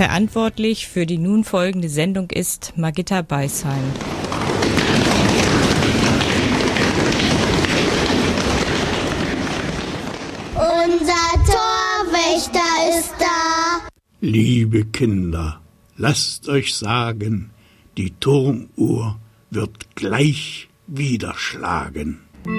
Verantwortlich für die nun folgende Sendung ist Margitta Beisheim. Unser Torwächter ist da. Liebe Kinder, lasst euch sagen, die Turmuhr wird gleich wieder schlagen.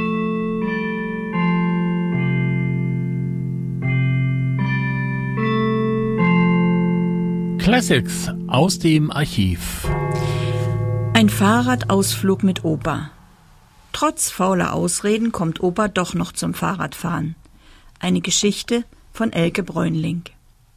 Classics aus dem Archiv. Ein Fahrradausflug mit Opa. Trotz fauler Ausreden kommt Opa doch noch zum Fahrradfahren. Eine Geschichte von Elke Bräunling.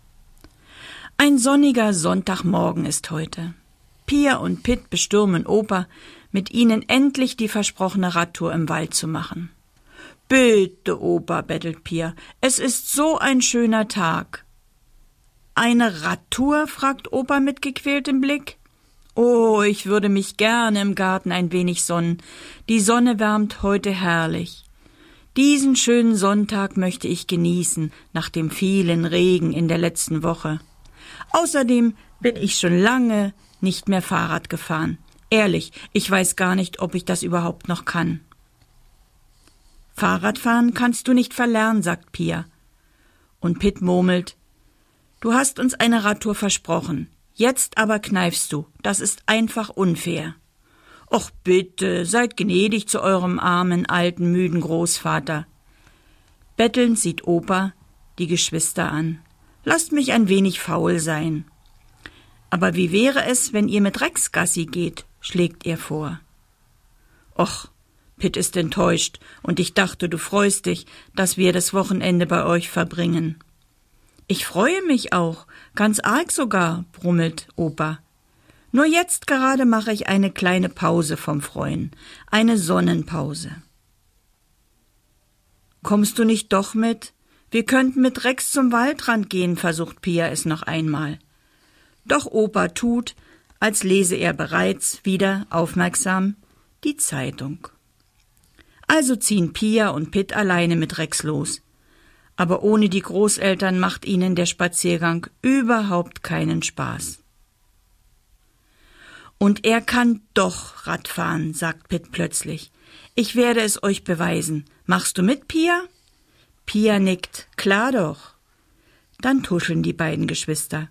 Ein sonniger Sonntagmorgen ist heute. Pia und Pitt bestürmen Opa, mit ihnen endlich die versprochene Radtour im Wald zu machen. »Bitte, Opa«, bettelt Pia, »es ist so ein schöner Tag.« »Eine Radtour?« fragt Opa mit gequältem Blick. »Oh, ich würde mich gerne im Garten ein wenig sonnen. Die Sonne wärmt heute herrlich. Diesen schönen Sonntag möchte ich genießen, nach dem vielen Regen in der letzten Woche. Außerdem bin ich schon lange nicht mehr Fahrrad gefahren. Ehrlich, ich weiß gar nicht, ob ich das überhaupt noch kann.« »Fahrradfahren kannst du nicht verlernen«, sagt Pia. Und Pitt murmelt, »Du hast uns eine Radtour versprochen. Jetzt aber kneifst du. Das ist einfach unfair.« »Och bitte, seid gnädig zu eurem armen, alten, müden Großvater.« Bettelnd sieht Opa die Geschwister an. »Lasst mich ein wenig faul sein.« »Aber wie wäre es, wenn ihr mit Rex Gassi geht?«, schlägt er vor. »Och«, Pitt ist enttäuscht, und ich dachte, du freust dich, dass wir das Wochenende bei euch verbringen.« »Ich freue mich auch, ganz arg sogar«, brummelt Opa. »Nur jetzt gerade mache ich eine kleine Pause vom Freuen, eine Sonnenpause.« »Kommst du nicht doch mit? Wir könnten mit Rex zum Waldrand gehen«, versucht Pia es noch einmal. Doch Opa tut, als lese er bereits wieder aufmerksam die Zeitung. Also ziehen Pia und Pitt alleine mit Rex los. Aber ohne die Großeltern macht ihnen der Spaziergang überhaupt keinen Spaß. »Und er kann doch Radfahren«, sagt Pitt plötzlich. »Ich werde es euch beweisen. Machst du mit, Pia?« Pia nickt. »Klar doch.« Dann tuscheln die beiden Geschwister.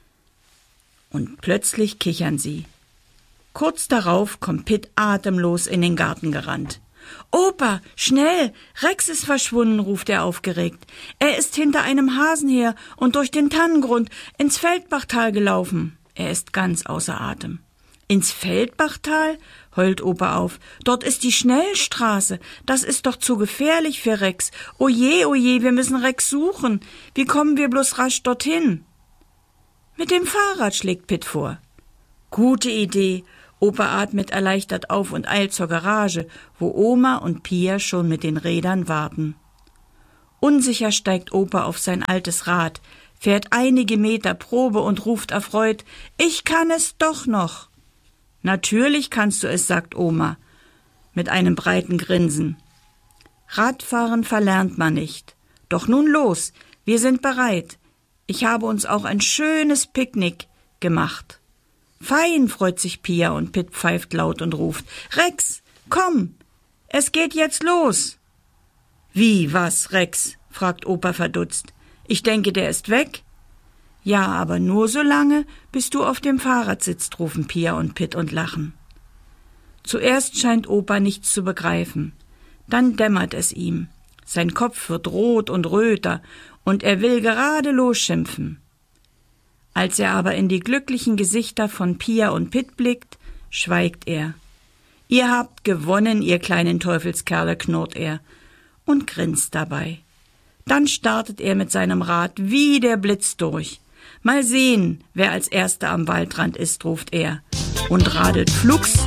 Und plötzlich kichern sie. Kurz darauf kommt Pitt atemlos in den Garten gerannt. »Opa, schnell! Rex ist verschwunden«, ruft er aufgeregt. »Er ist hinter einem Hasen her und durch den Tannengrund ins Feldbachtal gelaufen.« Er ist ganz außer Atem. »Ins Feldbachtal?«, heult Opa auf. »Dort ist die Schnellstraße. Das ist doch zu gefährlich für Rex. Oje, wir müssen Rex suchen. Wie kommen wir bloß rasch dorthin?« »Mit dem Fahrrad«, schlägt Pitt vor. »Gute Idee.« Opa atmet erleichtert auf und eilt zur Garage, wo Oma und Pia schon mit den Rädern warten. Unsicher steigt Opa auf sein altes Rad, fährt einige Meter Probe und ruft erfreut, »Ich kann es doch noch!« »Natürlich kannst du es«, sagt Oma, mit einem breiten Grinsen. Radfahren verlernt man nicht. Doch nun los, wir sind bereit. Ich habe uns auch ein schönes Picknick gemacht. »Fein«, freut sich Pia und Pitt pfeift laut und ruft, »Rex, komm, es geht jetzt los.« »Wie, was, Rex?«, fragt Opa verdutzt. »Ich denke, der ist weg.« »Ja, aber nur so lange, bis du auf dem Fahrrad sitzt«, rufen Pia und Pitt und lachen. Zuerst scheint Opa nichts zu begreifen. Dann dämmert es ihm. Sein Kopf wird rot und röter und er will gerade losschimpfen. Als er aber in die glücklichen Gesichter von Pia und Pitt blickt, schweigt er. »Ihr habt gewonnen, ihr kleinen Teufelskerle«, knurrt er und grinst dabei. Dann startet er mit seinem Rad wie der Blitz durch. »Mal sehen, wer als Erster am Waldrand ist«, ruft er und radelt flugs